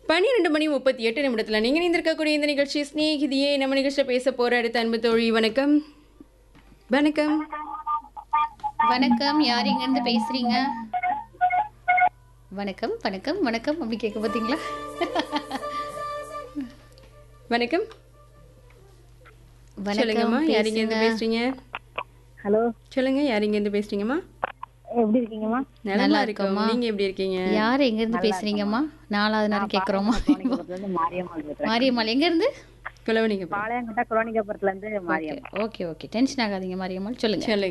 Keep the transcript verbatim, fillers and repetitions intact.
பன்னிரண்டு மணி முப்பத்தி எட்டு நிமிடத்தில் நீங்கள் இணைந்திருக்கக்கூடிய இந்த நிகழ்ச்சி ஸ்நேகிதியே. நம்ம நிகழ்ச்சியில் பேச போகிற அடுத்த அன்பு தோழி. வணக்கம். வணக்கம். வணக்கம். யார் எங்கேருந்து பேசுறீங்க? வணக்கம் வணக்கம் வணக்கம் அப்படி கேட்க பார்த்தீங்களா? வணக்கம். சொல்லுங்கம்மா, வணக்கம். யார் இங்கேருந்து பேசுங்க. பேசுறீங்க? ஹலோ, சொல்லுங்க, யார் இங்கேருந்து பேசுறீங்கம்மா? எப்படி இருக்கீங்கம்மா? நல்லா நல்லா இருக்கோம். இருக்கோம்மா. நீங்க எப்படி இருக்கீங்க? யார் எங்கேருந்து பேசுறீங்கம்மா? நாலாவது நேரம் கேட்குறோமா? குரோனிகபுரத்துல இருந்து மாரியம்மாள் பேசுறேன். மாரியம்மாள் எங்கேருந்து? குலவணிங்க. பாளையங்கோட்டை குரோனிகபுரத்துல இருந்து okay Mariammal. Okay okay tension ஆகாதீங்க மாரியம்மாள், சொல்லுங்க. சொல்லுங்க.